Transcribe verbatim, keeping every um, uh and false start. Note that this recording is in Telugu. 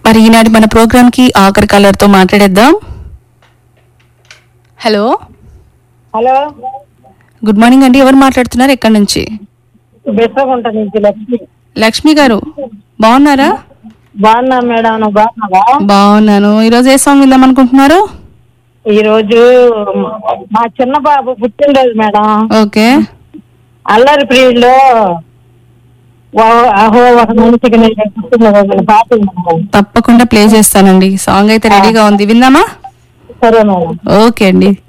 మరి ఈనాటి మన ప్రోగ్రామ్ కి ఆఖరి కాలర్ తో మాట్లాడేద్దాం. హలో హలో, గుడ్ మార్నింగ్ అండి. ఎవరు మాట్లాడుతున్నారు, ఎక్కడి నుంచి? బెస్తగుంట నుంచి లక్ష్మి. లక్ష్మి గారు బాగున్నారా? బాగున్నా మేడం, నువ్వు బాగున్నావా? బాగున్నాను. ఈరోజు ఏ సాంగ్ విందాం అనుకుంటున్నారు? ఈ రోజు మా చిన్న బాబు పుట్టినరోజు మేడం. ఓకే. అల్లరి ప్రియుల్లో అహో ఒక మనిషికి పుట్టినరోజు పాట ఉంది. తప్పకుండా ప్లే చేస్తానండి. సాంగ్ అయితే రెడీగా ఉంది, విందామా? సరే మేడం. ఓకే అండి.